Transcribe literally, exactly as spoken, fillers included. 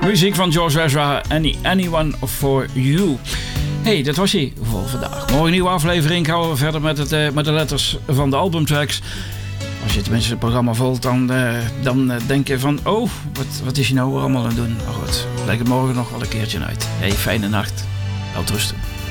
Muziek van George Ezra, Any, Anyone for You. Hey, dat was hij voor vandaag. Morgen een nieuwe aflevering. Gaan we verder met, het, uh, met de letters van de albumtracks. Als je tenminste het programma volgt, dan, uh, dan uh, denk je van... Oh, wat, wat is hij nou allemaal aan het doen? Maar goed, leg het morgen nog wel een keertje uit. Hey, fijne nacht. Welterusten.